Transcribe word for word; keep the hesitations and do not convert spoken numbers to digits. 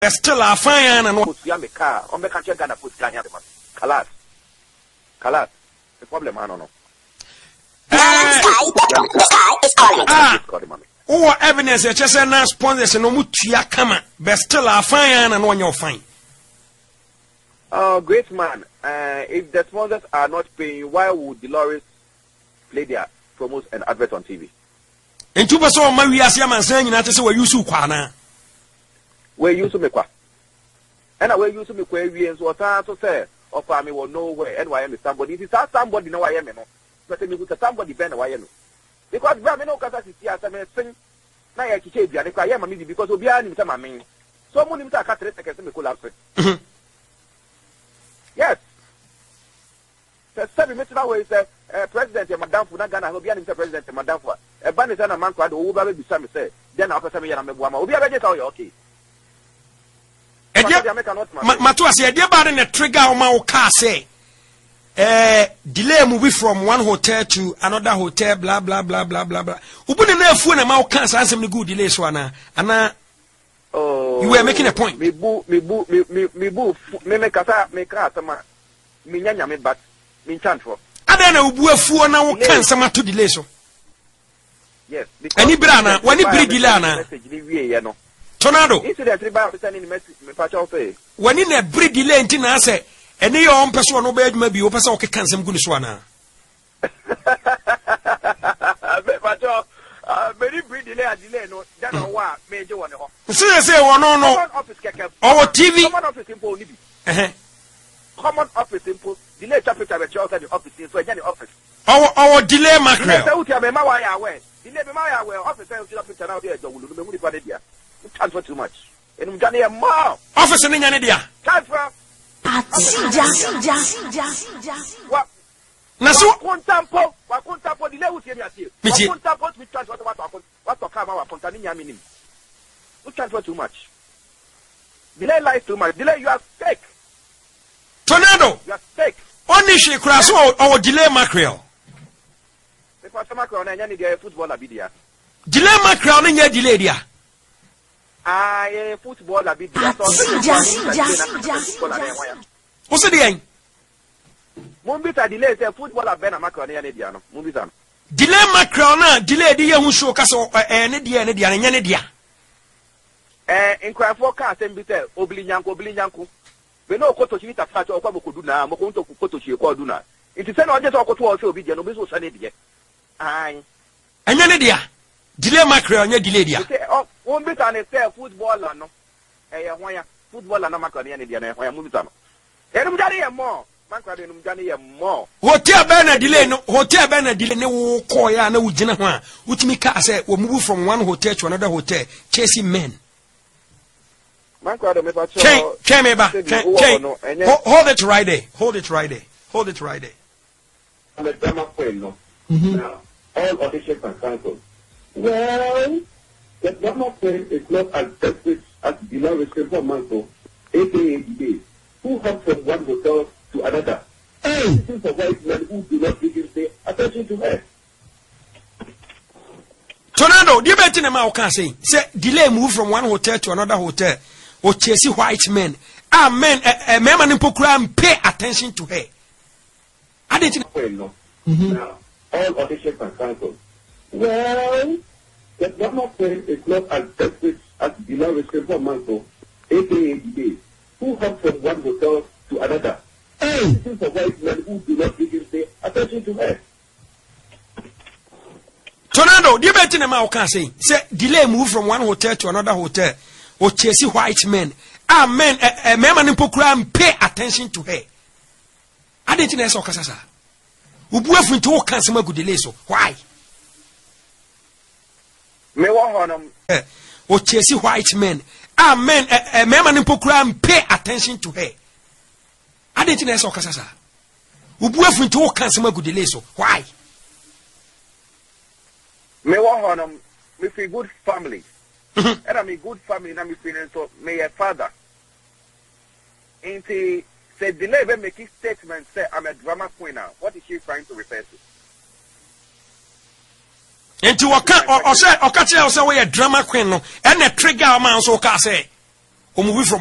still a fine and put ya me car on the country Ghana put Ghana man. Kalas. Kalas. The problem I don't know. Ah, oh, evidence that just now sponsors no mutia kama, but still a fine and one you're fine. Oh, great man. Uh, if the sponsors are not paying, why would Dolores play their promos and adverts on T V? And two person, my we are saying, you know, to say we use Ukwana. Where you to me qua? And I will use me where we and what to say, or family will know where and why I am somebody. It is somebody know I am, but me with somebody bend why I know. Because Brammy no capacity as I may sing. Now I can change the I am a media because we are in some mean. So many cat seconds to me collapse. Yes. The seven minutes now is a president and Madame Funagana, who be an president and Madame for a banner and a man cried over be some say. Then after some year, I'm a woman. We are ready to tell you, okay. Matua say, dear bad in a trigger on my car say, eh, delay movie from one hotel to another hotel, blah, blah, blah, blah, blah, blah. Who put in a phone and my cancer and some good delays one, and oh, you were making a point. Me boo, me boo, me, me, me boo, me make a make a me nyanya me but me chant for. I don't know who a fool now cancer to delay so. Yes, any brana, when you breed Dilana. Tornado. When in a breed delay, I say, and your own person no bed maybe open some cancer good swana. Very breed delay, delay, no, that no one major one. So say, oh no, no, our T V. Common office simple, common office simple, delay chapter at the office, so I get the office. Our our delay macro. Delay my way, office, now there, the transfer too much. And I'm done here more. Office in India. Transfer. What? Nasu. One tempo, one tempo, the level here. One tempo, we transfer what happened. What to come out from Tania meaning. We transfer too much. Delay lies too much. Delay, you are fake. Tornado. You are fake. Only she cross our delay mackerel. The pastor mackerel and any footballer be there. Delay mackerel and your delay there. Ah, yeah, football a bit. What's the end? Mumbita delay say football a ben a macron and Ediano. Mumbita. Delay macron, delay the young show castle and Edia and Edia and Yanedia. Eh, in cry for cast and bitter, Oblinyanko, Oblinyanko. We know Kotochita Fat or Kabukuduna, Mokonto Kotochi or Duna. It is not just a to also be the Nobiso Sanedia. Aye. And Yanedia. Delay macron and your delay. Oh, one bit on a fair footballer, no. Eh, why football and a macron and Ediana, why Mubitano. And Johnny and more. Macron and Johnny and more. Hotel Banner delay, no hotel Banner delay, no Koya, no Jinahua, which Mika said will move from one hotel to another hotel, chasing men. Macron, came back. Hold it right there. Hold it right there. Hold it right there. I'm a drama queen, no. Now, all auditions are cancelled. Well, the drama queen is not as desperate as Dolores Manso, aka D A, who hop from one hotel to another. This is a white man who do not even pay attention to her. Tornado, do you bet in a mouth can say, say, delay move from one hotel to another hotel, or chase white men. Ah, men, a man in Pokram pay attention to her. I didn't know. Now, all auditions are cancelled. Well, the drama queen is not as desperate as Dolores Manso, aka D A, who hop from one hotel to another. This is a white man who do not even pay attention to her. Tornado, do you bet in a mouth can say, say, delay move from one hotel to another hotel, or chase white men. Ah, men, a man in Pokram pay attention to her. I didn't know so Casasa. Who both into all kinds of good delay so. Why? Me want on or chase white men. Ah, men, a man in Pokram pay attention to her. I didn't know so Casasa. Who both into all kinds of good delay so. Why? Me want on me feel good family. And I'm a good family and I'm feeling so may a father. Ain't he say delay when making statement say I'm a drama queen now. What is she trying to refer to? Into what or say or catch you say we a drama queen no and a trigger man so can say. o move from